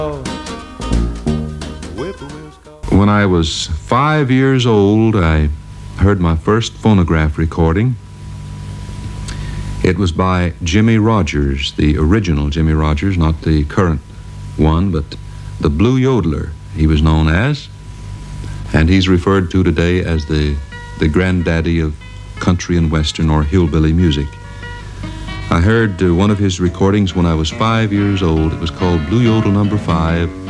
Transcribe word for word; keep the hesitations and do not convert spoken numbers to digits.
When I was five years old, I heard my first phonograph recording. It was by Jimmie Rodgers, the original Jimmie Rodgers, not the current one, but the Blue Yodeler, he was known as. And he's referred to today as the, the granddaddy of country and western or hillbilly music. I heard uh, one of his recordings when I was five years old. It was called Blue Yodel Number Five.